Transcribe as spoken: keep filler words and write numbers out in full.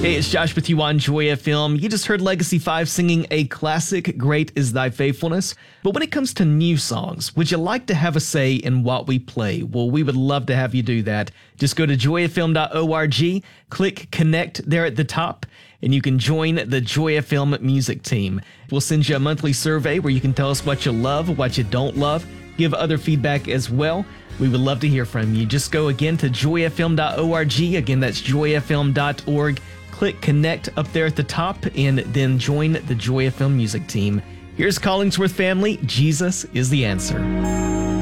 Hey, it's Josh with you on Joy F M. You just heard Legacy five singing a classic, Great Is Thy Faithfulness. But when it comes to new songs, would you like to have a say in what we play? Well, we would love to have you do that. Just go to joy f m dot org, click Connect there at the top, and you can join the Joy F M music team. We'll send you a monthly survey where you can tell us what you love, what you don't love, give other feedback as well. We would love to hear from you. Just go again to joy f m dot org. Again, that's joy f m dot org. Click Connect up there at the top and then join the Joy F M music team. Here's Collingsworth Family. Jesus is the answer.